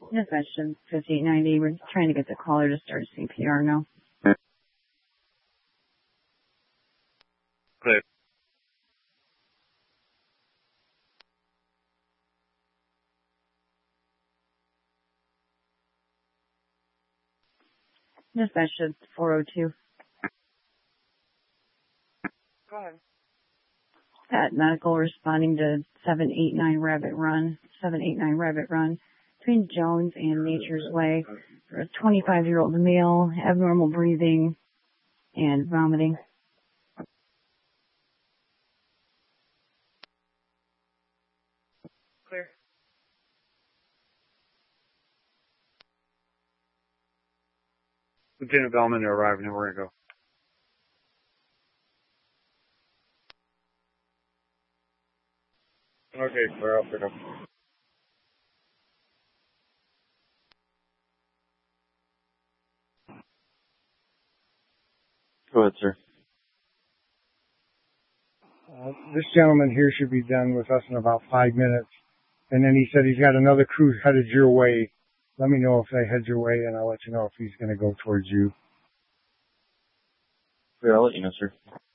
Dispatch 5890. We're trying to get the caller to start CPR now. Clear. Dispatch 402. Go ahead. Pat Medical responding to 789 Rabbit Run. 789 Rabbit Run between Jones and Nature's Way for a 25-year-old male, abnormal breathing and vomiting. Clear. Lieutenant Bellman are arriving and we're going to go. Okay, clear. I'll pick up. Go ahead, sir. This gentleman here should be done with us in about 5 minutes. And then he said he's got another crew headed your way. Let me know if they head your way, and I'll let you know if he's going to go towards you. Clear, I'll let you know, sir.